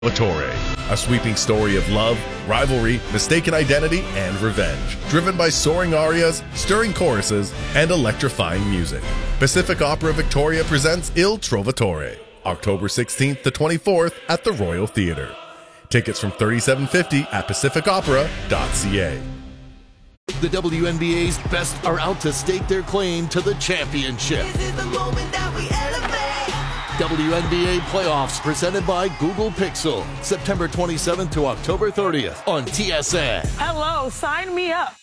Trovatore, a sweeping story of love, rivalry, mistaken identity, and revenge, driven by soaring arias, stirring choruses, and electrifying music. Pacific Opera Victoria presents Il Trovatore, October 16th to 24th at the Royal Theatre. Tickets from $37.50 at pacificopera.ca. The WNBA's best are out to stake their claim to the championship. This is the moment that we elevate. WNBA playoffs presented by Google Pixel, September 27th to October 30th on TSN. Hello, sign me up.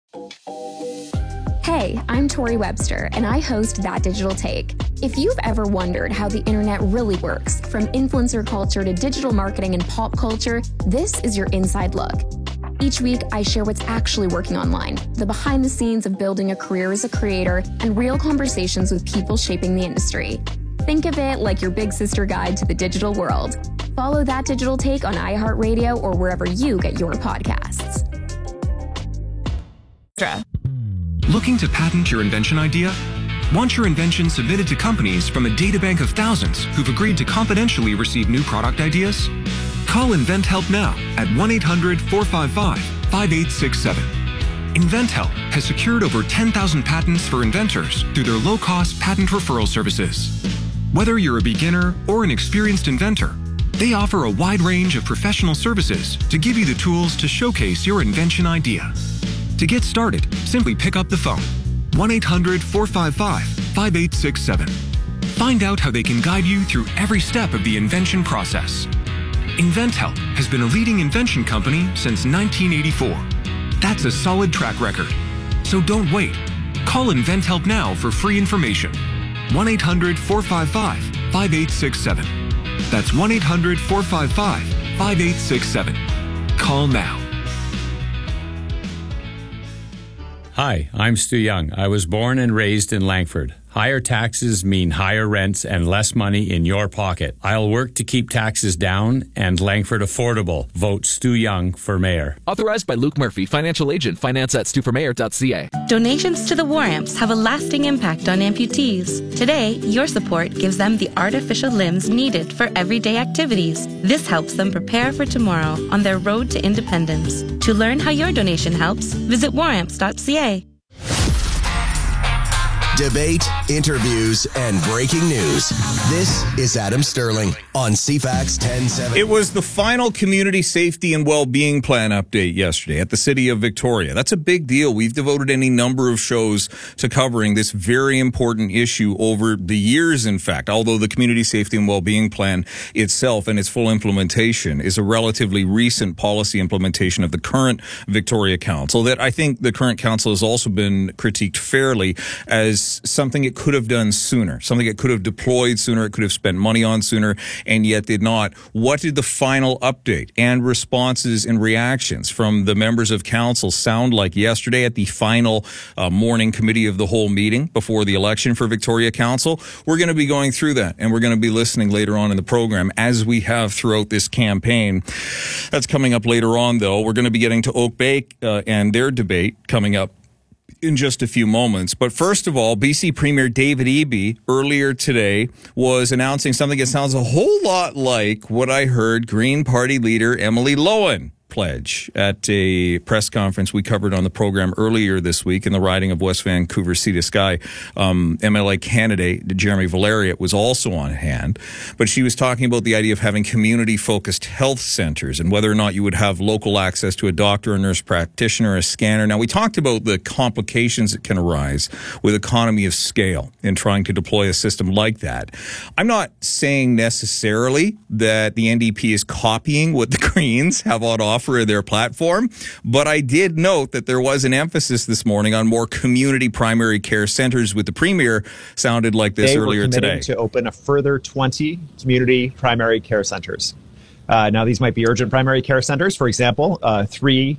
Hey, I'm Tori Webster, and I host That Digital Take. If you've ever wondered how the internet really works, from influencer culture to digital marketing and pop culture, this is your inside look. Each week, I share what's actually working online, the behind the scenes of building a career as a creator, and real conversations with people shaping the industry. Think of it like your big sister guide to the digital world. Follow That Digital Take on iHeartRadio or wherever you get your podcasts. Looking to patent your invention idea? Want your invention submitted to companies from a databank of thousands who've agreed to confidentially receive new product ideas? Call InventHelp now at 1-800-455-5867. InventHelp has secured over 10,000 patents for inventors through their low-cost patent referral services. Whether you're a beginner or an experienced inventor, they offer a wide range of professional services to give you the tools to showcase your invention idea. To get started, simply pick up the phone, 1-800-455-5867. Find out how they can guide you through every step of the invention process. InventHelp has been a leading invention company since 1984. That's a solid track record. So don't wait. Call InventHelp now for free information. 1-800-455-5867. That's 1-800-455-5867. Call now. Hi, I'm Stu Young. I was born and raised in Langford. Higher taxes mean higher rents and less money in your pocket. I'll work to keep taxes down and Langford affordable. Vote Stu Young for mayor. Authorized by Luke Murphy, financial agent, finance@stuformayor.ca. Donations to the War Amps have a lasting impact on amputees. Today, your support gives them the artificial limbs needed for everyday activities. This helps them prepare for tomorrow on their road to independence. To learn how your donation helps, visit waramps.ca. Debate, interviews, and breaking news. This is Adam Sterling on CFAX 1070. It was the final community safety and well-being plan update yesterday at the City of Victoria. That's a big deal. We've devoted any number of shows to covering this very important issue over the years, in fact, although the community safety and well-being plan itself and its full implementation is a relatively recent policy implementation of the current Victoria Council that I think the current council has also been critiqued fairly as something it could have done sooner, something it could have deployed sooner, it could have spent money on sooner, and yet did not. What did the final update and responses and reactions from the members of council sound like yesterday at the final morning committee of the whole meeting before the election for Victoria Council? We're going to be going through that, and we're going to be listening later on in the program, as we have throughout this campaign. That's coming up later on, though. We're going to be getting to Oak Bay and their debate coming up in just a few moments. But first of all, BC Premier David Eby earlier today was announcing something that sounds a whole lot like what I heard Green Party leader Emily Lowen pledge at a press conference we covered on the program earlier this week in the riding of West Vancouver Sea to Sky. MLA candidate Jeremy Valeriot was also on hand, but she was talking about the idea of having community-focused health centers and whether or not you would have local access to a doctor, a nurse practitioner, a scanner. Now, we talked about the complications that can arise with economy of scale in trying to deploy a system like that. I'm not saying necessarily that the NDP is copying what the Greens have on offer of their platform, but I did note that there was an emphasis this morning on more community primary care centers, with the Premier sounded like this earlier today. To open a further 20 community primary care centers. Now, these might be urgent primary care centers. For example, 3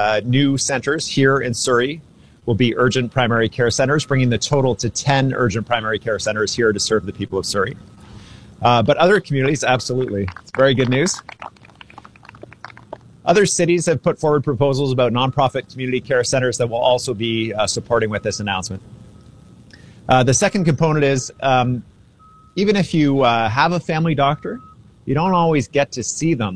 new centers here in Surrey will be urgent primary care centers, bringing the total to 10 urgent primary care centers here to serve the people of Surrey. But other communities, absolutely. It's very good news. Other cities have put forward proposals about nonprofit community care centers that will also be supporting with this announcement. The second component is even if you have a family doctor you don't always get to see them